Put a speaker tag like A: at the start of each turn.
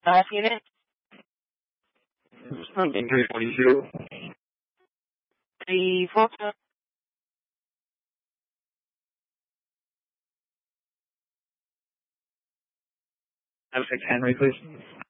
A: Last unit?
B: Something 342.
A: 342.
B: Have 6 Henry, please.